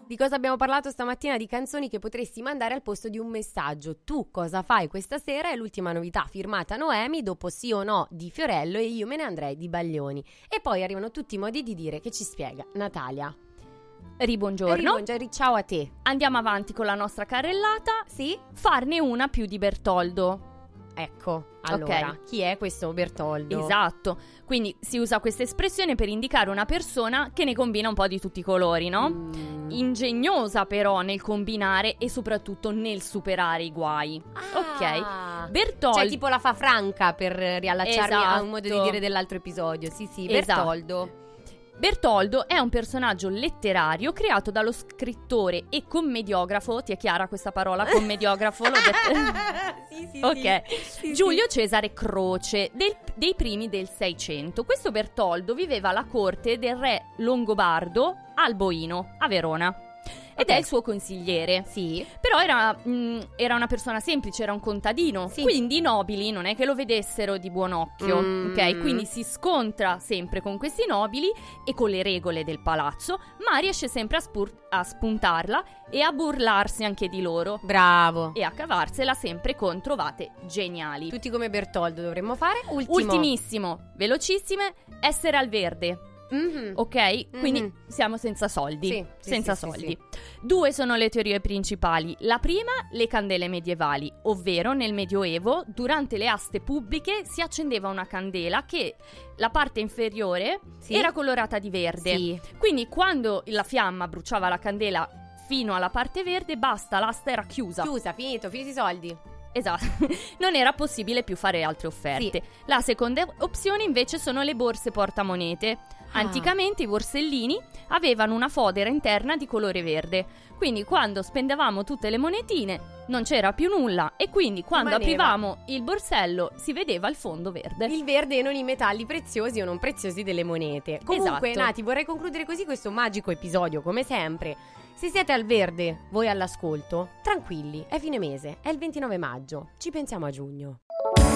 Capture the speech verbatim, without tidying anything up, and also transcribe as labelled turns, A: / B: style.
A: Di cosa abbiamo parlato stamattina? Di canzoni che potresti mandare al posto di un messaggio. Tu cosa fai questa sera? È l'ultima novità firmata Noemi, dopo Sì o No di Fiorello e Io me ne andrei di Baglioni. E poi arrivano tutti i modi di dire che ci spiega Natalia.
B: Ribuongiorno.
A: Ribuongiorno, ciao a te.
B: Andiamo avanti con la nostra carrellata.
A: Sì?
B: Farne una più di Bertoldo.
A: Ecco, allora,
B: Ok.
A: chi è questo Bertoldo?
B: Esatto, quindi si usa questa espressione per indicare una persona che ne combina un po' di tutti i colori, no?
A: Mm.
B: Ingegnosa però nel combinare e soprattutto nel superare i guai.
A: Ah.
B: Ok, Bertoldo.
A: Cioè tipo la fa franca, per riallacciarmi a un modo di
B: Esatto.
A: dire dell'altro episodio. Sì, sì,
B: Esatto.
A: Bertoldo.
B: Bertoldo è un personaggio letterario creato dallo scrittore e commediografo. Ti è chiara questa parola? Commediografo? L'ho detto.
A: Sì, sì,
B: Ok,
A: sì. Sì,
B: Giulio
A: sì.
B: Cesare Croce, del- dei primi del Seicento. Questo Bertoldo viveva alla corte del re longobardo Alboino a Verona ed
A: Ok.
B: è il suo consigliere.
A: Sì.
B: Però era, mh, era una persona semplice, era un contadino,
A: Sì.
B: quindi i nobili non è che lo vedessero di buon occhio,
A: Mm.
B: ok? Quindi si scontra sempre con questi nobili e con le regole del palazzo, ma riesce sempre a, spur- a spuntarla e a burlarsi anche di loro
A: Bravo.
B: e a cavarsela sempre con trovate geniali.
A: Tutti come Bertoldo dovremmo fare. Ultimo.
B: Ultimissimo, velocissime, essere al verde.
A: Mhm.
B: Ok? Quindi
A: Mhm.
B: siamo senza soldi.
A: Sì, sì,
B: senza
A: sì, sì,
B: soldi. Due sono le teorie principali. La prima, le candele medievali, ovvero nel Medioevo, durante le aste pubbliche si accendeva una candela che la parte inferiore
A: Sì.
B: era colorata di verde.
A: Sì.
B: Quindi quando la fiamma bruciava la candela fino alla parte verde, basta, l'asta era chiusa.
A: Chiusa, finito, finiti i soldi.
B: Esatto, non era possibile più fare altre offerte. La seconda opzione invece sono le borse portamonete.
A: Ah.
B: Anticamente i borsellini avevano una fodera interna di colore verde, quindi quando spendevamo tutte le monetine non c'era più nulla e quindi quando
A: Rimaneva.
B: aprivamo il borsello si vedeva il fondo verde.
A: Il verde e non i metalli preziosi o non preziosi delle monete. Comunque,
B: Esatto.
A: Nati, vorrei concludere così questo magico episodio, come sempre. Se siete al verde, voi all'ascolto, tranquilli, è fine mese, è il ventinove maggio, ci pensiamo a giugno.